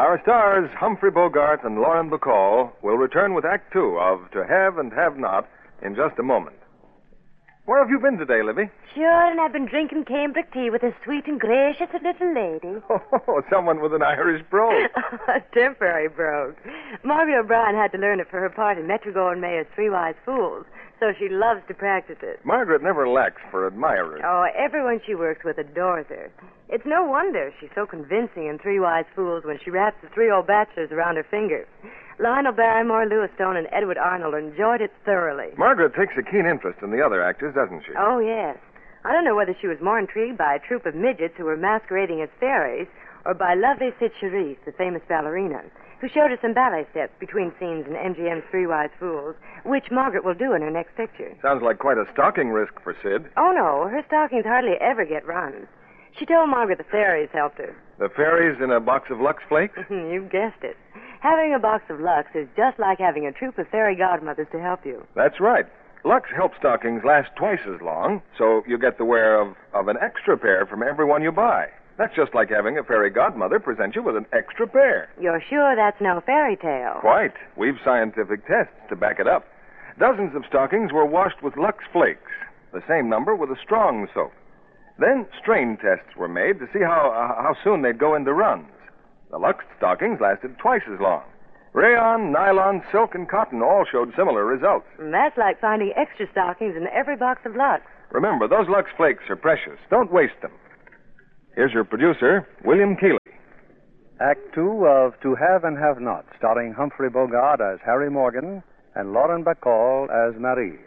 Our stars, Humphrey Bogart and Lauren Bacall, will return with Act Two of To Have and Have Not in just a moment. Where have you been today, Libby? Sure, and I've been drinking cambric tea with a sweet and gracious little lady. Oh, someone with an Irish brogue. A temporary brogue. Margaret O'Brien had to learn it for her part in Metro-Goldwyn-Mayer's Three Wise Fools, so she loves to practice it. Margaret never lacks for admirers. Oh, everyone she works with adores her. It's no wonder she's so convincing in Three Wise Fools when she wraps the three old bachelors around her finger. Lionel Barrymore, Louis Stone, and Edward Arnold enjoyed it thoroughly. Margaret takes a keen interest in the other actors, doesn't she? Oh, yes. I don't know whether she was more intrigued by a troupe of midgets who were masquerading as fairies or by lovely Sid Charisse, the famous ballerina, who showed her some ballet steps between scenes in MGM's Three Wise Fools, which Margaret will do in her next picture. Sounds like quite a stalking risk for Sid. Oh, no. Her stockings hardly ever get runs. She told Margaret the fairies helped her. The fairies in a box of Lux Flakes? You guessed it. Having a box of Lux is just like having a troupe of fairy godmothers to help you. That's right. Lux Help stockings last twice as long, so you get the wear of an extra pair from every one you buy. That's just like having a fairy godmother present you with an extra pair. You're sure that's no fairy tale? Quite. We've scientific tests to back it up. Dozens of stockings were washed with Lux Flakes, the same number with a strong soap. Then strain tests were made to see how soon they'd go into runs. The Lux stockings lasted twice as long. Rayon, nylon, silk, and cotton all showed similar results. That's like finding extra stockings in every box of Lux. Remember, those Lux Flakes are precious. Don't waste them. Here's your producer, William Keighley. Act Two of To Have and Have Not, starring Humphrey Bogart as Harry Morgan and Lauren Bacall as Marie.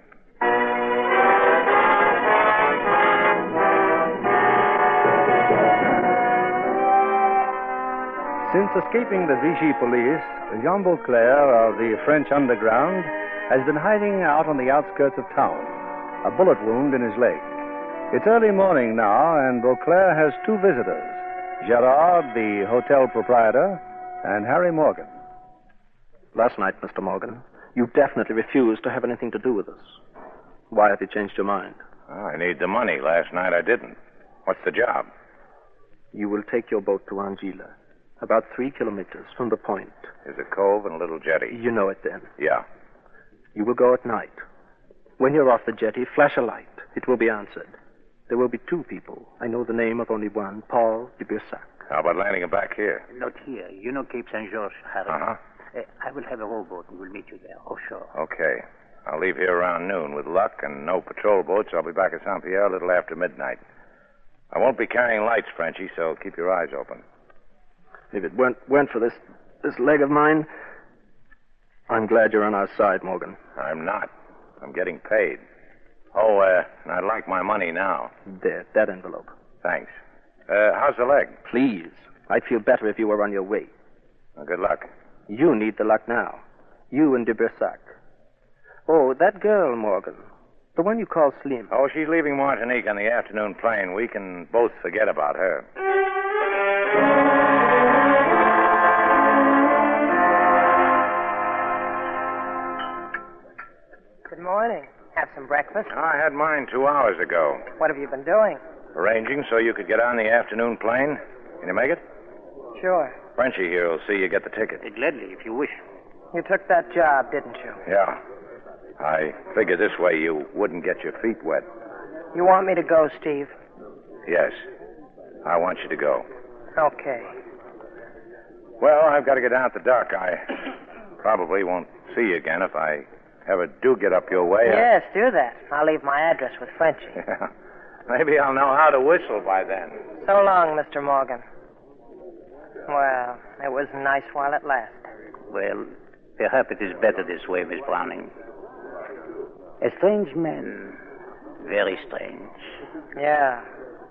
Since escaping the Vichy police, Jean Beauclair of the French underground has been hiding out on the outskirts of town, a bullet wound in his leg. It's early morning now, and Beauclair has two visitors, Gerard, the hotel proprietor, and Harry Morgan. Last night, Mr. Morgan, you definitely refused to have anything to do with us. Why have you changed your mind? I need the money. Last night I didn't. What's the job? You will take your boat to Anguilla, about 3 kilometers from the point. There's a cove and a little jetty. You know it then. Yeah. You will go at night. When you're off the jetty, flash a light. It will be answered. There will be 2 people. I know the name of only one, Paul de Bursac. How about landing him back here? Not here. You know Cape St. George, Harry. Uh-huh. I will have a rowboat and we'll meet you there. Oh, sure. Okay. I'll leave here around noon. With luck and no patrol boats, I'll be back at Saint Pierre a little after midnight. I won't be carrying lights, Frenchie, so keep your eyes open. If it weren't for this leg of mine, I'm glad you're on our side, Morgan. I'm not. I'm getting paid. Oh, I'd like my money now. There, that envelope. Thanks. How's the leg? Please. I'd feel better if you were on your way. Well, good luck. You need the luck now. You and de Bursac. Oh, that girl, Morgan. The one you call Slim. Oh, she's leaving Martinique on the afternoon plane. We can both forget about her. Good morning. Have some breakfast? I had mine 2 hours ago. What have you been doing? Arranging so you could get on the afternoon plane. Can you make it? Sure. Frenchie here will see you get the ticket. Gladly, if you wish. You took that job, didn't you? Yeah. I figured this way you wouldn't get your feet wet. You want me to go, Steve? Yes. I want you to go. Okay. Well, I've got to get down at the dock. I probably won't see you again if I ever do get up your way. Yes, do that. I'll leave my address with Frenchie. Yeah. Maybe I'll know how to whistle by then. So long, Mr. Morgan. Well, it was nice while it lasted. Well, perhaps it is better this way, Miss Browning. A strange man. Very strange. Yeah.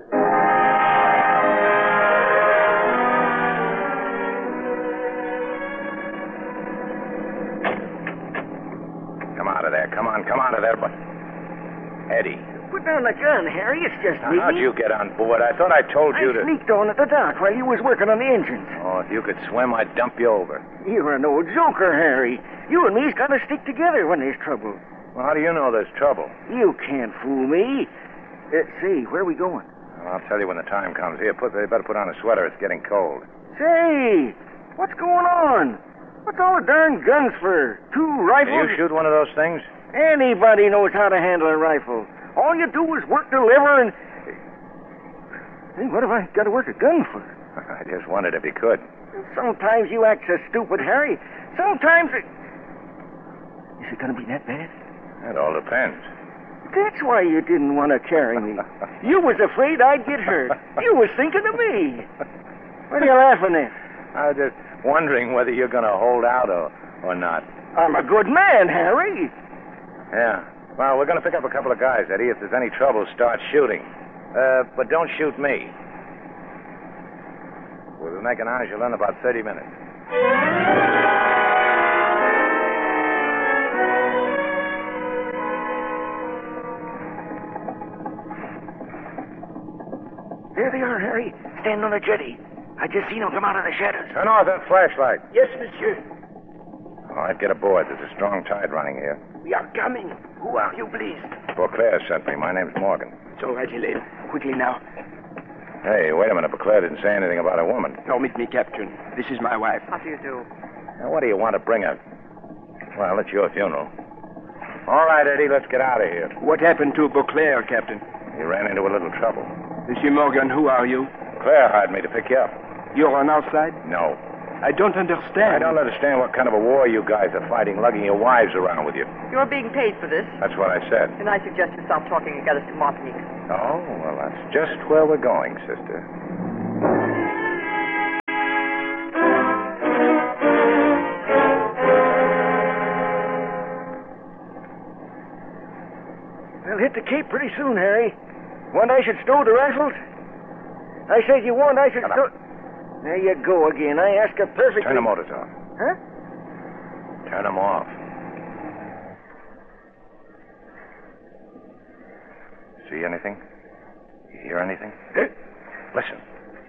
Come out of there. Come out of there. But Eddie. Put down the gun, Harry. It's just me. How'd you get on board? I thought I told you to... I sneaked on at the dock while you was working on the engines. Oh, if you could swim, I'd dump you over. You're an old joker, Harry. You and me's got to stick together when there's trouble. Well, how do you know there's trouble? You can't fool me. Say, where are we going? Well, I'll tell you when the time comes. Here, you better put on a sweater. It's getting cold. Say, What's going on? What's all the darn guns for? 2 Can rifles? you shoot one of those things? Anybody knows how to handle a rifle. All you do is work the lever and... Hey, what have I got to work a gun for? I just wondered if you could. Sometimes you act so stupid, Harry. Sometimes it... Is it going to be that bad? It all depends. That's why you didn't want to carry me. You was afraid I'd get hurt. You was thinking of me. What are you laughing at? I was just wondering whether you're going to hold out or not. I'm a good man, Harry. Yeah. Well, we're going to pick up a couple of guys, Eddie. If there's any trouble, start shooting. But don't shoot me. We'll be making ours, you'll in about 30 minutes. There they are, Harry. Standing on the jetty. I just seen them come out of the shadows. Turn off that flashlight. Yes, monsieur. All right, get aboard. There's a strong tide running here. We are coming. Who are you, please? Beauclair sent me. My name's Morgan. It's all right, Helene. Quickly now. Hey, wait a minute. Beauclair didn't say anything about a woman. Permit me, Captain. This is my wife. How do you do? Now, what do you want to bring her? Well, it's your funeral. All right, Eddie, let's get out of here. What happened to Beauclair, Captain? He ran into a little trouble. Monsieur Morgan, who are you? Claire hired me to pick you up. You're on our side? No. I don't understand. I don't understand what kind of a war you guys are fighting, lugging your wives around with you. You're being paid for this, That's what I said. and I suggest you stop talking and get us to Martinique. Oh, well, that's just where we're going, sister. We'll hit the Cape pretty soon, Harry. Want I should stow the rifles? I said you want I should Shut stow... up. There you go again. I ask a perfectly... Turn the motors off. Huh? Turn them off. See anything? You hear anything? Listen.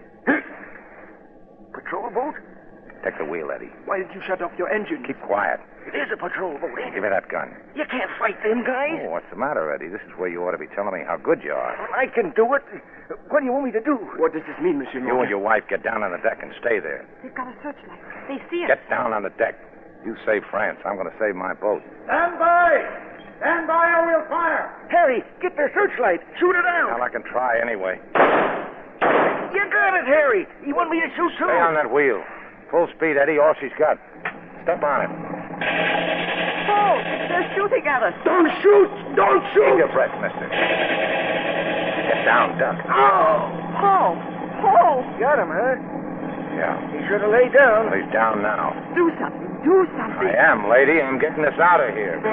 Patrol boat? Take the wheel, Eddie. Why did you shut off your engine? Keep quiet. It is a patrol boat, ain't Give it? me that gun. You can't fight them guys. Oh, what's the matter, Eddie? This is where you ought to be telling me how good you are. I can do it. What do you want me to do? What does this mean, Monsieur You and your wife get down on the deck and stay there. They've got a searchlight. They see us. Get down on the deck. You save France. I'm going to save my boat. Stand by! Stand by or we'll fire! Harry, get their searchlight. Shoot it out. Well, I can try anyway. You got it, Harry. You want me to shoot too? Stay on that wheel. Full speed, Eddie. All she's got. Step on it. Oh, they're shooting at us. Don't shoot! Don't Keep shoot! your breath, mister. Get down, duck. Oh! Paul! Paul! Got him, huh? Yeah. He should have laid down. Well, he's down now. Do something. Do something. I am, lady. I'm getting us out of here.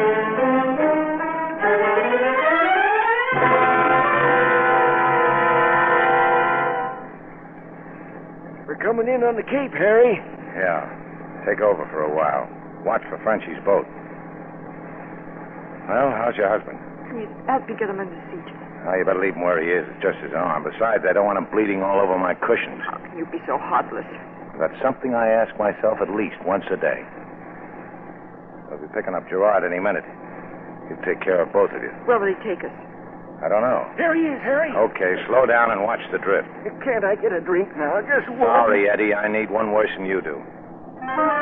We're coming in on the Cape, Harry. Yeah. Take over for a while. Watch for Frenchie's boat. Well, how's your husband? Please, help me get him under the seat. Oh, you better leave him where he is. It's just his arm. Besides, I don't want him bleeding all over my cushions. How can you be so heartless? That's something I ask myself at least once a day. We'll be picking up Gerard any minute. He'll take care of both of you. Where will he take us? I don't know. There he is, Harry. Okay, slow down and watch the drift. Can't I get a drink now? Just one. Sorry, Eddie. I need one worse than you do.